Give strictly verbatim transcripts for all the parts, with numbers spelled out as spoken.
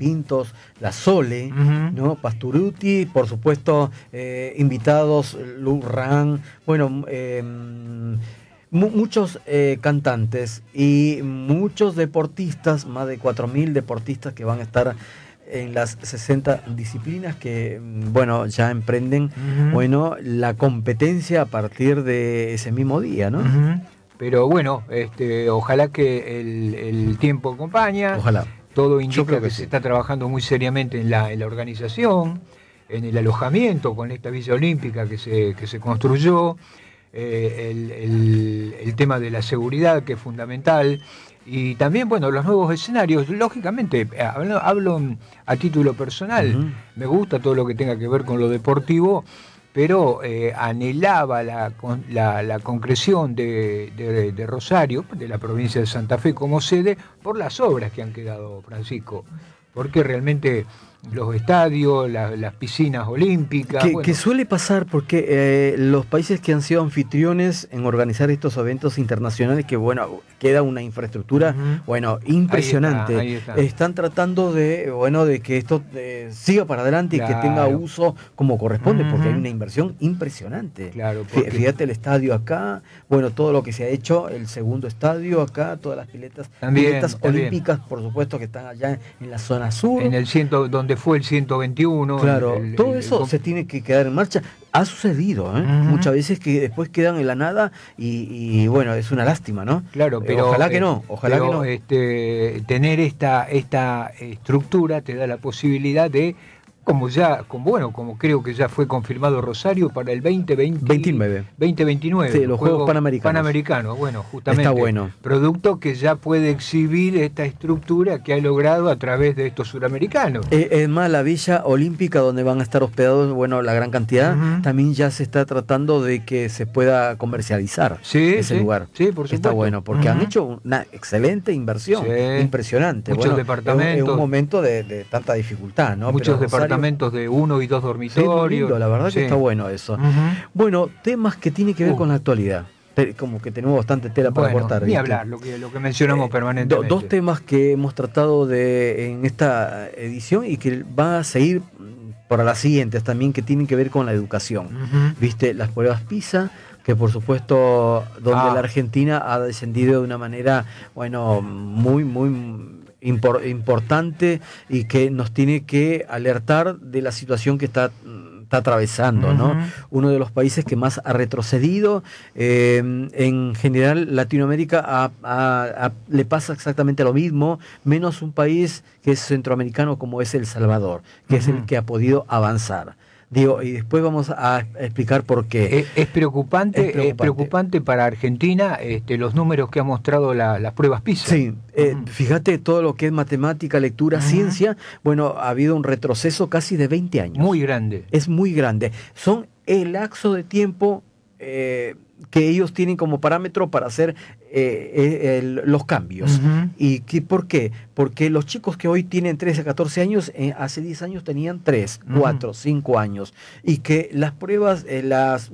Pintos, la Sole, uh-huh. ¿no? Pasturuti, por supuesto, eh, invitados, Lurran, bueno, eh, muchos eh, cantantes y muchos deportistas, más de cuatro mil deportistas que van a estar en las sesenta disciplinas que, bueno, ya emprenden, uh-huh. bueno, la competencia a partir de ese mismo día, ¿no? Uh-huh. Pero bueno, este, ojalá que el, el tiempo acompañe. Ojalá. Todo indica que, que sí. se está trabajando muy seriamente en la, en la organización, en el alojamiento con esta Villa Olímpica que se, que se construyó. Eh, el, el, el tema de la seguridad, que es fundamental, y también, bueno, los nuevos escenarios. Lógicamente, hablo, hablo a título personal, uh-huh. me gusta todo lo que tenga que ver con lo deportivo, pero eh, anhelaba la, la, la concreción de, de, de Rosario, de la provincia de Santa Fe como sede, por las obras que han quedado, Francisco, porque realmente los estadios, la, las piscinas olímpicas... Que, bueno. que suele pasar porque eh, los países que han sido anfitriones en organizar estos eventos internacionales, que bueno, queda una infraestructura, uh-huh. bueno, impresionante. Ahí está, ahí está. Están tratando de, bueno, de que esto eh, siga para adelante claro. y que tenga uso como corresponde, uh-huh. porque hay una inversión impresionante. Claro, porque... Fíjate el estadio acá, bueno, todo lo que se ha hecho, el segundo estadio acá, todas las piletas, también, piletas también. olímpicas, por supuesto, que están allá en la zona sur. En el ciento, donde fue el ciento veintiuno. Claro, el, el, todo el, eso el... se tiene que quedar en marcha. Ha sucedido, ¿eh? Uh-huh. Muchas veces que después quedan en la nada y, y bueno, es una lástima, ¿no? Claro, pero ojalá que no, ojalá pero, que no. Este, tener esta, esta estructura te da la posibilidad de, como ya, como bueno, como creo que ya fue confirmado Rosario para el veinte veinte, veintinueve. veinte veintinueve. Sí, los Juegos, Juegos Panamericanos. Panamericanos, bueno, justamente. Está bueno. Producto que ya puede exhibir esta estructura que ha logrado a través de estos suramericanos. Eh, es más, la Villa Olímpica, donde van a estar hospedados, bueno, la gran cantidad, uh-huh. también ya se está tratando de que se pueda comercializar sí, ese sí, lugar. Sí, por supuesto. Está bueno, porque uh-huh. han hecho una excelente inversión, sí. impresionante. Muchos bueno, departamentos. En un momento de, de tanta dificultad, ¿no? Muchos Pero departamentos. De uno y dos dormitorios. Sí, lindo, la verdad sí. que está bueno eso. Uh-huh. Bueno, temas que tienen que ver uh. con la actualidad. Como que tenemos bastante tela para bueno, cortar. Ni ¿viste? hablar, lo que, lo que mencionamos eh, permanentemente. Do, dos temas que hemos tratado de en esta edición y que va a seguir para las siguientes también, que tienen que ver con la educación. Uh-huh. Viste, las pruebas PISA, que por supuesto, donde ah. la Argentina ha descendido de una manera, bueno, muy, muy... Impor, importante y que nos tiene que alertar de la situación que está, está atravesando, uh-huh. ¿no? Uno de los países que más ha retrocedido, eh, en general Latinoamérica ha, ha, ha, le pasa exactamente lo mismo, menos un país que es centroamericano como es El Salvador, que uh-huh. es el que ha podido avanzar. Digo, y después vamos a explicar por qué. Es, es, preocupante, es preocupante, es preocupante para Argentina este, los números que ha mostrado la, las pruebas PISA. Sí, eh, uh-huh. fíjate todo lo que es matemática, lectura, uh-huh. ciencia. Bueno, ha habido un retroceso casi de veinte años. Muy grande. Es muy grande. Son el lapso de tiempo eh, que ellos tienen como parámetro para hacer eh, el, los cambios. Uh-huh. ¿Y que, por qué? Porque los chicos que hoy tienen trece a catorce años, eh, hace diez años tenían tres, cuatro, uh-huh. cinco años. Y que las pruebas, eh, las,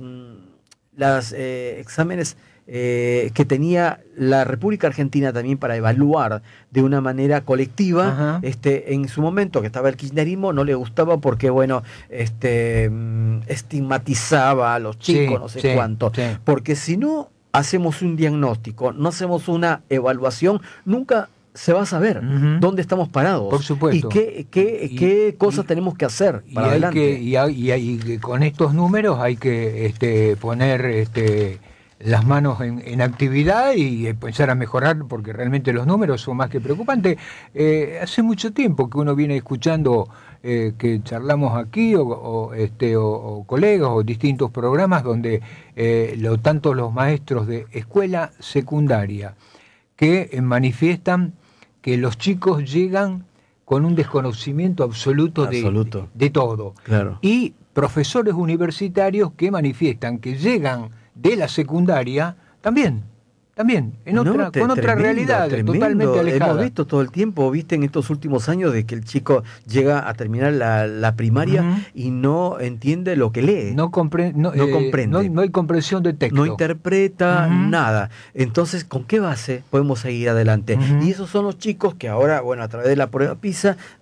las eh, exámenes eh, que tenía la República Argentina también para evaluar de una manera colectiva, uh-huh. este, en su momento que estaba el kirchnerismo, no le gustaba porque, bueno, este, estigmatizaba a los chicos, sí, no sé sí, cuánto. Sí. Porque si no hacemos un diagnóstico, no hacemos una evaluación, nunca se va a saber uh-huh. dónde estamos parados. Por supuesto. Y qué, qué, y, qué cosas y, tenemos que hacer para y adelante. Hay que, y, hay, y, hay, y con estos números hay que este, poner este, las manos en, en actividad y empezar a mejorar, porque realmente los números son más que preocupantes. Eh, hace mucho tiempo que uno viene escuchando eh, que charlamos aquí o, o, este, o, o colegas o distintos programas donde eh, lo, tanto los maestros de escuela secundaria que eh, manifiestan que los chicos llegan con un desconocimiento absoluto, absoluto. De, de todo. Claro. Y profesores universitarios que manifiestan que llegan de la secundaria también, también, en otra, no, te, con otra tremendo, realidad, tremendo. Totalmente alejada. Hemos visto todo el tiempo, viste, en estos últimos años, de que el chico llega a terminar la, la primaria uh-huh. y no entiende lo que lee. No, compre, no, no eh, comprende. No, no hay comprensión de texto. No interpreta uh-huh. nada. Entonces, ¿con qué base podemos seguir adelante? Uh-huh. Y esos son los chicos que ahora, bueno, a través de la prueba PISA,